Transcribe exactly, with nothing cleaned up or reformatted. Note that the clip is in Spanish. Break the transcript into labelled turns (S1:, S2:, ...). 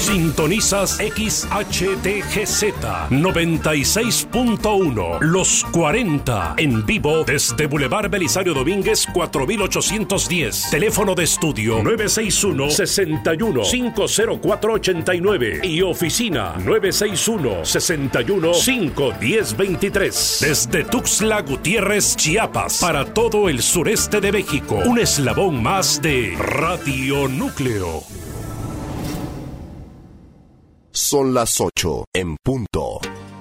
S1: Sintonizas X H T G Z noventa y seis punto uno, Los cuarenta, en vivo desde Boulevard Belisario Domínguez cuatro mil ochocientos diez. Teléfono de estudio nueve seis uno, seis uno, cinco cero cuatro ocho nueve y oficina nueve seis uno, seis uno, cinco uno cero dos tres. Desde Tuxtla Gutiérrez, Chiapas, para todo el sureste de México, un eslabón más de Radio Núcleo.
S2: Son las ocho en punto.